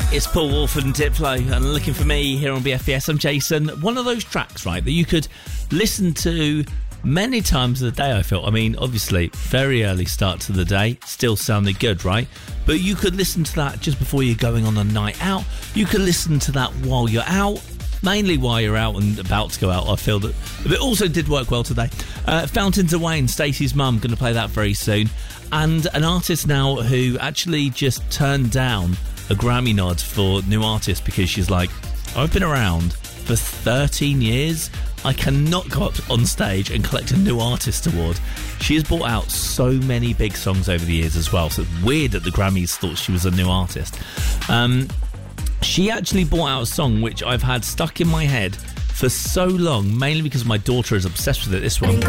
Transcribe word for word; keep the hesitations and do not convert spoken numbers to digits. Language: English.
It's Paul Walford and Diplo, and Looking For Me here on B F B S. I'm Jason. One of those tracks, right, that you could listen to many times of the day, I feel. I mean, obviously, very early start to the day, still sounded good, right? But you could listen to that just before you're going on a night out. You could listen to that while you're out, mainly while you're out and about to go out, I feel that. But it also did work well today. Uh, Fountains of Wayne, Stacey's mum, going to play that very soon. And an artist now who actually just turned down a Grammy nod for new artist because she's like, I've been around for thirteen years. I cannot go up on stage and collect a new artist award. She has brought out so many big songs over the years as well, so it's weird that the Grammys thought she was a new artist. Um, she actually brought out a song which I've had stuck in my head for so long, mainly because my daughter is obsessed with it. This one.